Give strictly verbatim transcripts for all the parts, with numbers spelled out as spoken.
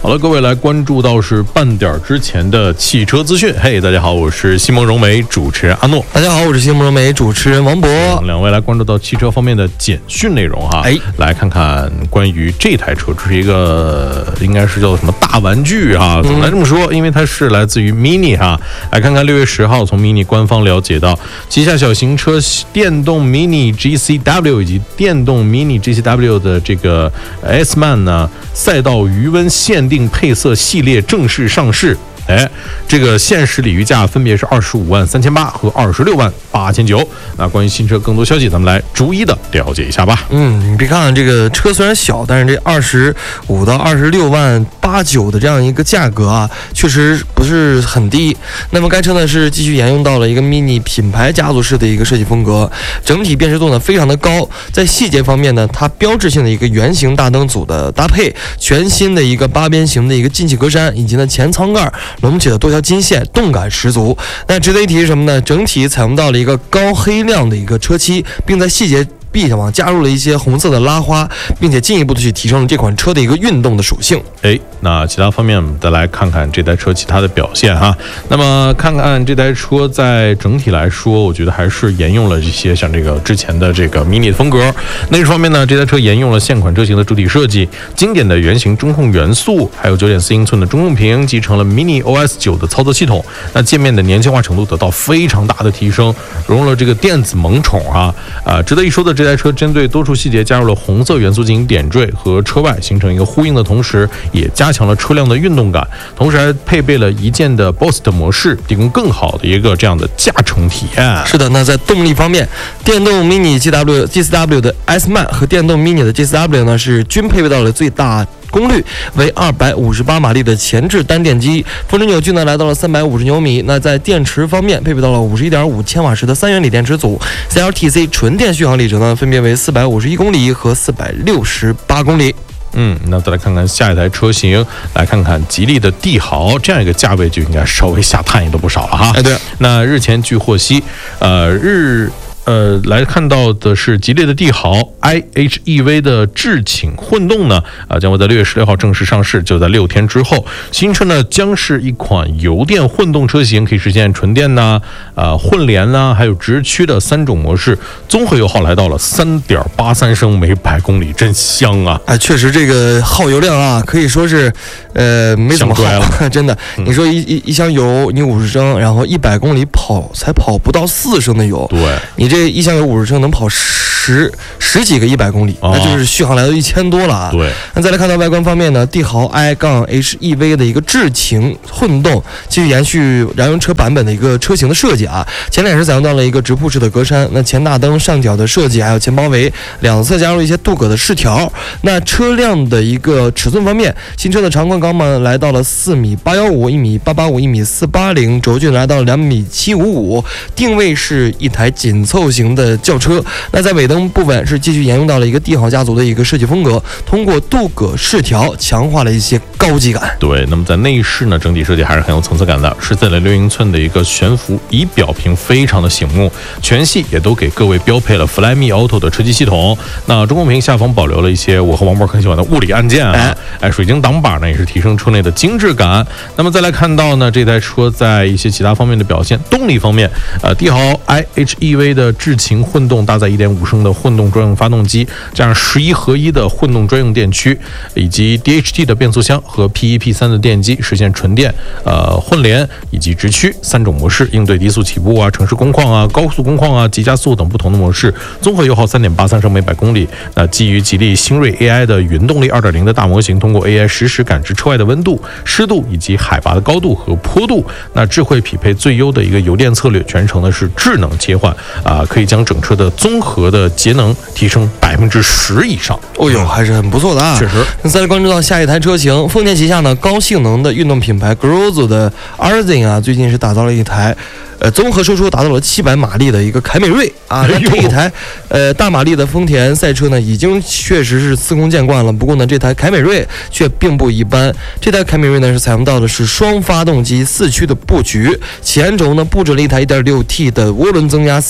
好了，各位来关注到是半点之前的汽车资讯。嘿，大家好，我是西蒙融媒主持人阿诺。 大家好，我是西蒙融媒主持人王博。 两位来关注到汽车方面的简讯内容哈。哎，来看看关于这台车，这是一个应该是叫什么大玩具哈？怎么来这么说？因为它是来自于 Mini 哈。来看看六月十号从 Mini 官方了解到，旗下小型车电动 Mini G C W 以及电动 Mini G C W 的这个 S-Man 呢赛道余温限定配色系列正式上市。哎，这个限时礼遇价分别是二十五万三千八和二十六万八千九。那关于新车更多消息，咱们来逐一的了解一下吧。 嗯，你别看这个车虽然小，但是这二十五到二十六万八九的这样一个价格啊，确实不是很低。那么该车呢是继续沿用到了一个 Mini 品牌家族式的一个设计风格，整体辨识度呢非常的高。在细节方面呢，它标志性的一个圆形大灯组的搭配，全新的一个八边形的一个进气格栅，以及呢前舱盖隆起的多条金线，动感十足。那值得一提是什么呢？整体采用到了一个高黑亮的一个车漆，并在细节壁上加入了一些红色的拉花，并且进一步的去提升了这款车的一个运动的属性。 哎，那其他方面我们再来看看这台车其他的表现哈。那么看看这台车在整体来说，我觉得还是沿用了这些像这个之前的这个 Mini 的风格。内饰方面呢，这台车沿用了现款车型的主体设计，经典的圆形中控元素，还有 九点四英寸的中控屏，集成了 Mini O S 九的操作系统。那界面的年轻化程度得到非常大的提升，融入了这个电子萌宠啊。啊、呃，值得一说的，这台车针对多处细节加入了红色元素进行点缀和车外形成一个呼应的同时，也加强了车辆的运动感，同时还配备了一键的 Boost 模式，提供更好的一个这样的驾乘体验。 是的，那在动力方面，电动 Mini G W G C W 的 S-Man 和电动 Mini 的 G C W 呢是均配备到了最大功率为二百五十八马力的前置单电机，峰值扭矩呢来到了三百五十牛米。那在电池方面，配备到了五十一点五千瓦时的三元锂电池组 ，C L T C 纯电续航里程呢分别为四百五十一公里和四百六十八公里。 嗯，那再来看看下一台车型，来看看吉利的帝豪，这样一个价位就应该稍微下探也都不少了哈。 哎，对。 那日前据获悉，呃，日。呃，来看到的是吉利的帝豪 I H E V 的智擎混动呢，啊、呃，将会在六月十六号正式上市，就在六天之后。新车呢将是一款油电混动车型，可以实现纯电呐、呃混联呐、还有直驱的三种模式，综合油耗来到了三点八三升每百公里，真香啊！ 哎，确实这个耗油量啊，可以说是，呃，没怎么耗了，真的。嗯、你说一一一箱油你五十升，然后一百公里跑才跑不到四升的油， 对， 你这一箱油五十升能跑十十几个一百公里，那就是续航来到一千多了啊。 对， 那再来看到外观方面呢，帝豪 I H E V 的一个智擎混动，继续延续燃油车版本的一个车型的设计啊。前脸是采用到了一个直瀑式的格栅，那前大灯上角的设计，还有前包围两侧加入一些镀铬的饰条。那车辆的一个尺寸方面，新车的长宽高嘛来到了四米八幺五、一米八八五、一米四八零，轴距来到了两米七五五，定位是一台紧凑型的轿车。那在尾灯部分是继续沿用到了一个帝豪家族的一个设计风格，通过镀铬饰条强化了一些高级感。 对，那么在内饰呢，整体设计还是很有层次感的，十四点六英寸的一个悬浮仪表屏非常的醒目，全系也都给各位标配了 Flyme Auto 的车机系统。那中控屏下方保留了一些我和王博很喜欢的物理按键啊，哎，水晶挡把呢也是提升车内的精致感。那么再来看到呢，这台车在一些其他方面的表现，动力方面，呃，帝豪 I H E V 的智擎混动搭载 一点五升的混动专用发动机，加上十一合一的混动专用电驱，以及 D H T 的变速箱和 P 一 P 三 的电机，实现纯电、呃混联以及直驱三种模式，应对低速起步啊、城市工况啊、高速工况啊、急加速等不同的模式，综合油耗三点八三升每百公里。那基于吉利星瑞 A I 的云动力 二点零 的大模型，通过 A I 实时感知车外的温度、湿度以及海拔的高度和坡度，那智慧匹配最优的一个油电策略，全程呢是智能切换啊、呃，可以将整车的综合的节能提升百分之十以上。 哦呦，还是很不错的啊！ 确实。 那再来关注到下一台车型，丰田旗下呢高性能的运动品牌 Grozo 的 Arzin 啊，最近是打造了一台。呃，综合输出达到了七百马力的一个凯美瑞啊，那这一台呃大马力的丰田赛车呢，已经确实是司空见惯了。不过呢，这台凯美瑞却并不一般。这台凯美瑞呢是采用到的是双发动机四驱的布局，前轴呢布置了一台 一点六 T 的涡轮增压三缸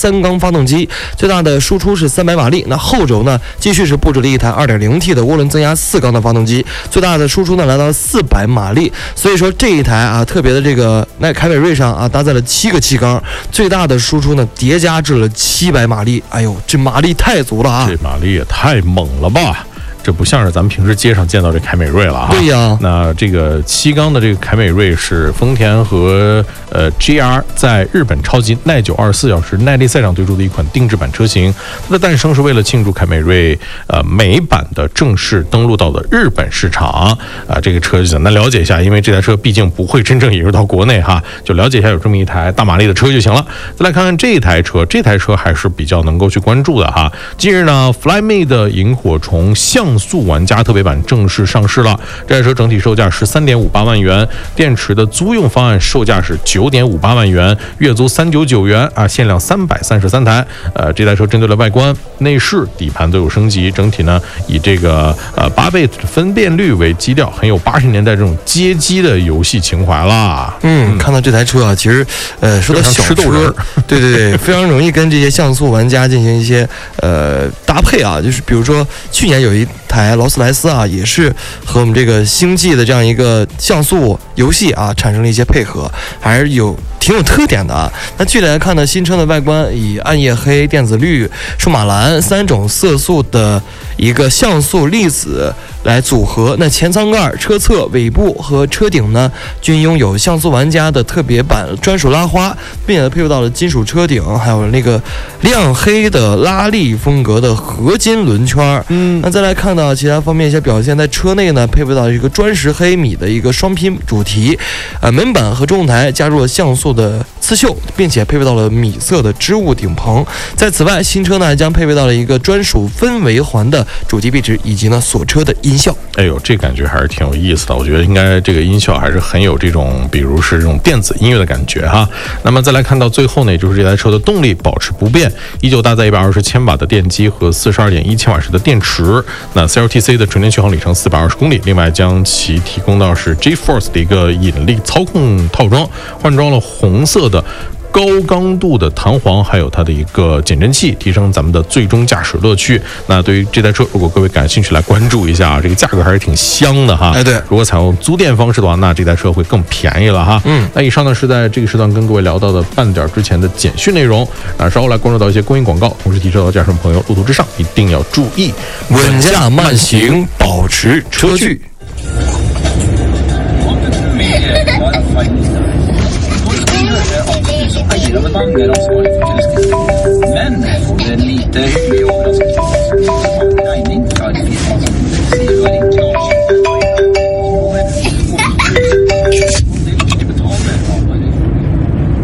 发动机，最大的输出是三百马力。那后轴呢，继续是布置了一台 二点零 T 的涡轮增压四缸的发动机，最大的输出呢来到四百马力。所以说这一台啊特别的这个那凯美瑞上啊搭载了七个气缸，最大的输出呢叠加至了七百马力。哎呦，这马力太足了啊！ 这马力也太猛了吧！这不像是咱们平时街上见到这凯美瑞了哈。 对呀， 那这个七缸的这个凯美瑞是丰田和呃 G R 在日本超级耐久二十四小时耐力赛上推出的一款定制版车型。它的诞生是为了庆祝凯美瑞呃美版的正式登陆到了日本市场啊。这个车就简单了解一下，因为这台车毕竟不会真正引入到国内哈，就了解一下有这么一台大马力的车就行了。再来看看这台车，这台车还是比较能够去关注的哈。近日呢 ，Flyme 的萤火虫像速玩家特别版正式上市了。这台车整体售价十三点五八万元，电池的租用方案售价是九点五八万元，月租三百九十九元啊，限量三百三十三台。呃，这台车针对了外观、内饰、底盘都有升级，整体呢以这个呃八倍分辨率为基调，很有八十年代这种街机的游戏情怀啦。 嗯，看到这台车啊，其实呃说到小车，对对对，非常容易跟这些像素玩家进行一些呃搭配啊，就是比如说去年有一台劳斯莱斯啊，也是和我们这个星际的这样一个像素游戏啊产生了一些配合，还是有挺有特点的啊。那具体来看呢，新车的外观以暗夜黑、电子绿、数码蓝三种色素的一个像素粒子来组合。那前舱盖、车侧、尾部和车顶呢，均拥有像素玩家的特别版专属拉花，并且配合到了金属车顶，还有那个亮黑的拉力风格的合金轮圈。嗯，那再来看到其他方面一些表现，在车内呢，配备到一个砖石黑米的一个双拼主题，呃，门板和中控台加入了像素的刺绣，并且配备到了米色的织物顶棚。在此外，新车呢还将配备到了一个专属氛围环的主题壁纸，以及呢锁车的音效。 哎呦，这感觉还是挺有意思的。我觉得应该这个音效还是很有这种，比如是这种电子音乐的感觉哈。那么再来看到最后呢，也就是这台车的动力保持不变，依旧搭载一百二十千瓦的电机和四十二点一千瓦时的电池。那 C L T C 的纯电续航里程四百二十公里，另外将其提供到是 G-Force 的一个引力操控套装，换装了红色的高刚度的弹簧，还有它的一个减震器，提升咱们的最终驾驶乐趣。那对于这台车，如果各位感兴趣，来关注一下啊，这个价格还是挺香的哈。 哎，对， 如果采用租电方式的话，那这台车会更便宜了哈。嗯，那以上呢是在这个时段跟各位聊到的半点之前的简讯内容啊，稍后来关注到一些公益广告，同时提示到驾驶朋友路途之上一定要注意稳驾慢行，保持车距。 Men får en lite hygglig överraskning. Guidning, ja, det finns massor. Ser du en klar